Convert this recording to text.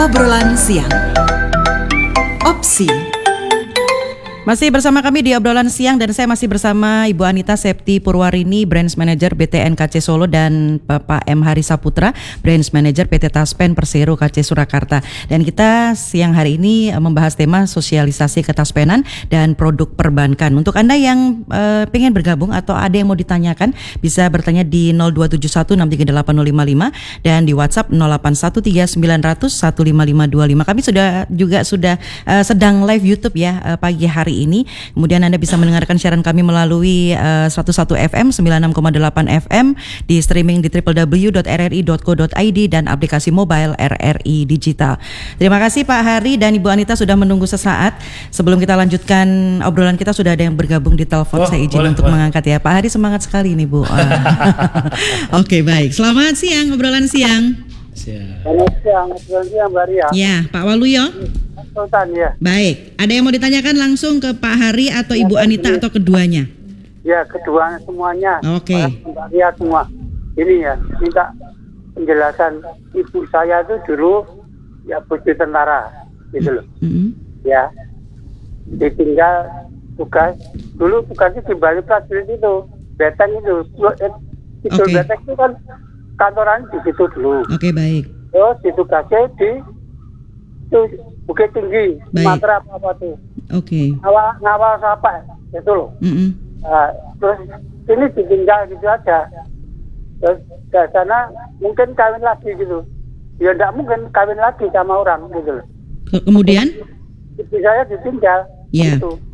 Obrolan siang. Opsi. Masih bersama kami di obrolan siang dan saya masih bersama Ibu Anita Septi Purwarini, Branch Manager BTN KC Solo, dan Bapak M. Hari Saputra, Branch Manager PT Taspen Persero KC Surakarta. Dan kita siang hari ini membahas tema sosialisasi ketaspenan dan produk perbankan. Untuk Anda yang pengen bergabung atau ada yang mau ditanyakan, bisa bertanya di 02716380055 dan di WhatsApp 081390015525. Kami sudah sedang live YouTube ya pagi hari ini. Kemudian Anda bisa mendengarkan siaran kami melalui 101 FM, 96,8 FM, di streaming di www.rri.co.id dan aplikasi mobile RRI Digital. Terima kasih Pak Hari dan Ibu Anita sudah menunggu sesaat. Sebelum kita lanjutkan obrolan kita, sudah ada yang bergabung di telepon. Saya izin untuk mengangkat ya. Pak Hari semangat sekali nih Bu. Oke, baik. Selamat siang, obrolan siang. Selamat siang, Mbak Ria. Ya, Pak Waluyo. Sultan ya. Baik, ada yang mau ditanyakan langsung ke Pak Hari atau Ibu Anita atau keduanya? Ya, keduanya semuanya. Oke. Mbak Ria semua. Ini ya, minta penjelasan. Ibu saya itu dulu ya bujur tentara, gitu loh. Ya, ditinggal tugas. Dulu tugasnya di Bali Prajurit itu, Beteng itu. Itu Beteng itu kan kantoran di situ dulu. Oke, baik. Terus ditugasnya di Bukit Tinggi, Sumatera apa tuh? Oke. Ngawal apa? Itu loh. Terus ini ditinggal gitu aja. Terus ke sana mungkin kawin lagi gitu. Ya enggak mungkin kawin lagi sama orang gitu loh. Kemudian? Ibu saya ditinggal. Ya. Gitu.